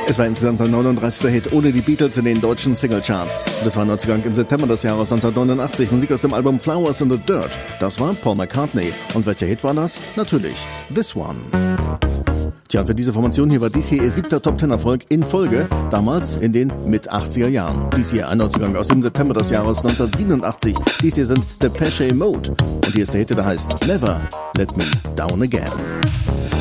Es war insgesamt ein 39. Hit ohne die Beatles in den deutschen Singlecharts. Und es war Neuzugang im September des Jahres 1989. Musik aus dem Album Flowers in the Dirt. Das war Paul McCartney. Und welcher Hit war das? Natürlich This One. Tja, und für diese Formation hier war dies hier ihr 7. Top-10-Erfolg in Folge, damals in den Mit-80er Jahren. Dies hier ein Neuzugang aus dem September des Jahres 1987. Dies hier sind Depeche Mode. Und hier ist der Hit, der heißt Never Let Me Down Again.